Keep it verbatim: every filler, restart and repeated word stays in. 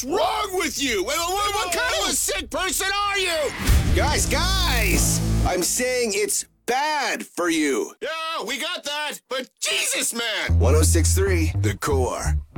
What's wrong with you? What, what, what kind of a sick person are you? Guys, guys! I'm saying it's bad for you. Yeah, we got that. But Jesus, man! one oh six point three, The Core.